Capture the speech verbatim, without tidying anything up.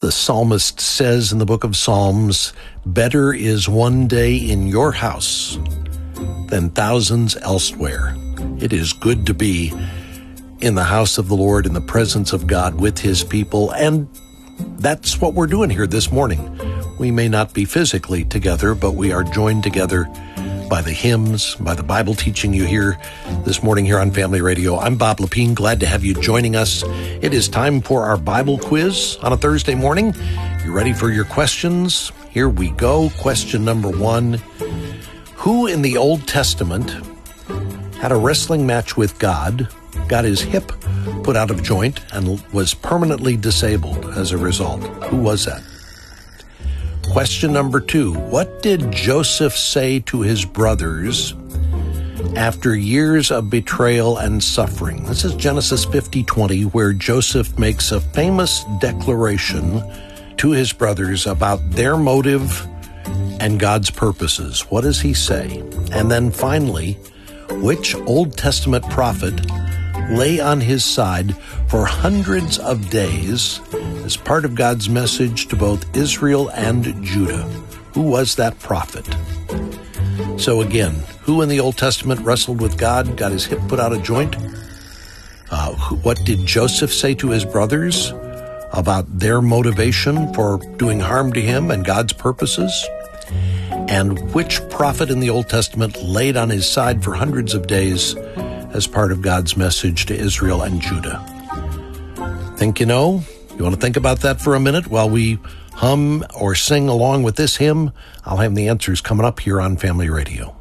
The psalmist says in the book of Psalms, "Better is one day in your house than thousands elsewhere." It is good to be in the house of the Lord, in the presence of God with his people, and that's what we're doing here this morning. We may not be physically together, but we are joined together by the hymns, by the Bible teaching you hear this morning here on Family Radio. I'm Bob Lepine, glad to have you joining us. It is time for our Bible quiz on a Thursday morning. You ready for your questions? Here we go. Question number one. Who in the Old Testament had a wrestling match with God, got his hip put out of joint, and was permanently disabled as a result? Who was that? Question number two. What did Joseph say to his brothers after years of betrayal and suffering? This is Genesis fifty twenty, where Joseph makes a famous declaration to his brothers about their motive and God's purposes. What does he say? And then finally, which Old Testament prophet lay on his side for hundreds of days as part of God's message to both Israel and Judah? Who was that prophet? So again, who in the Old Testament wrestled with God, got his hip put out of joint? Uh, who, what did Joseph say to his brothers about their motivation for doing harm to him and God's purposes? And which prophet in the Old Testament laid on his side for hundreds of days as part of God's message to Israel and Judah? Think you know? You want to think about that for a minute while we hum or sing along with this hymn? I'll have the answers coming up here on Family Radio.